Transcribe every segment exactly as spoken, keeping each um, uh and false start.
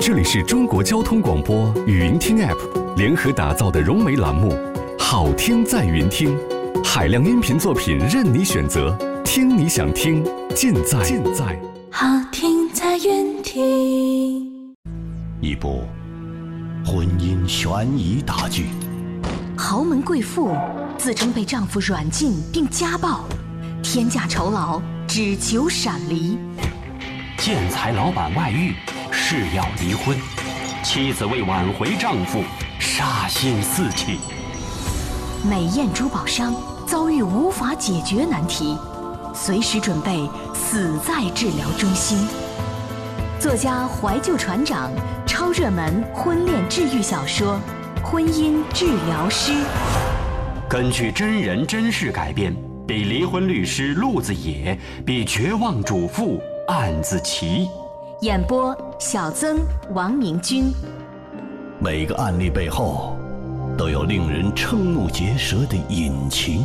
这里是中国交通广播语音听 App 联合打造的融媒栏目，好听在云听，海量音频作品任你选择，听你想听，尽在尽在好听在云听。 一部婚姻悬疑大剧， 豪门贵妇自称被丈夫软禁并家暴，天价酬劳只求闪离。 建材老板外遇，誓要离婚，妻子为挽回丈夫杀心四起。 美艳珠宝商遭遇无法解决难题，随时准备死在治疗中心。作家怀旧船长超热门婚恋治愈小说《婚姻治疗师》， 根据真人真事改编，比离婚律师路子野，比绝望主妇案子奇。 演播小曾、王明君。 每个案例背后都有令人瞠目结舌的隐情。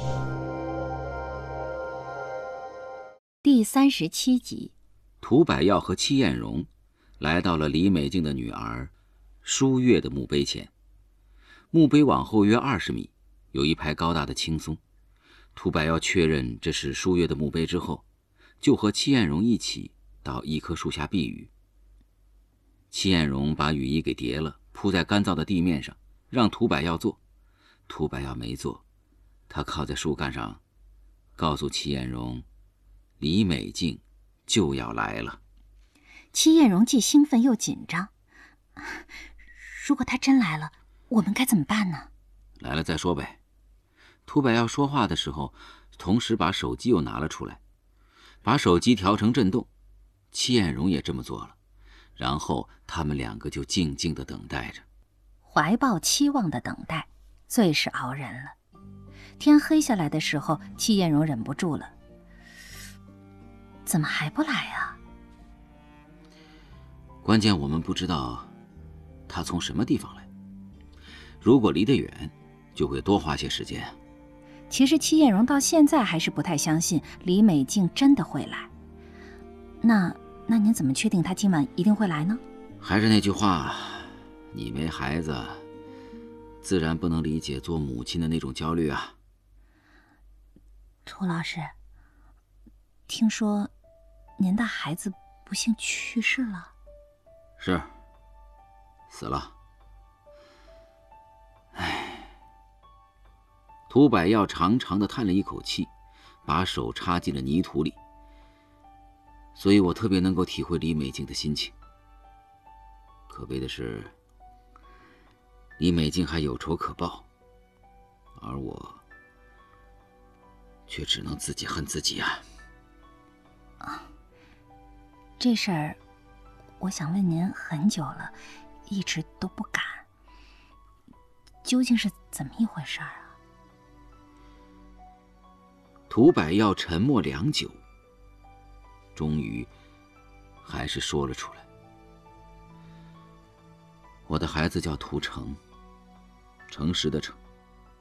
第三十七集， 涂百耀和戚艳荣来到了李美静的女儿舒月的墓碑前。墓碑往后约二十米，有一排高大的青松。涂百耀确认这是舒月的墓碑之后，就和戚艳荣一起到一棵树下避雨。戚艳荣把雨衣给叠了，铺在干燥的地面上，让涂百耀坐。涂百耀没坐，他靠在树干上，告诉戚艳荣，李美静就要来了。 戚艳荣既兴奋又紧张。如果她真来了，我们该怎么办呢？ 来了再说呗。涂百耀说话的时候，同时把手机又拿了出来，把手机调成震动。戚艳荣也这么做了，然后他们两个就静静地等待着。 怀抱期望的等待最是熬人了。天黑下来的时候，戚艳荣忍不住了，怎么还不来啊？ 关键我们不知道他从什么地方来，如果离得远，就会多花些时间。 其实戚艳荣到现在还是不太相信李美静真的会来。那那您怎么确定她今晚一定会来呢？ 还是那句话，你没孩子，自然不能理解做母亲的那种焦虑啊。 涂老师，听说您的孩子不幸去世了。 是，死了。唉。涂百耀长长的叹了一口气，把手插进了泥土里。所以我特别能够体会李美静的心情。可悲的是，李美静还有仇可报，而我却只能自己恨自己啊。 啊，这事儿我想问您很久了，一直都不敢。究竟是怎么一回事啊？ 涂百耀沉默良久，终于还是说了出来。我的孩子叫涂诚，诚实的诚。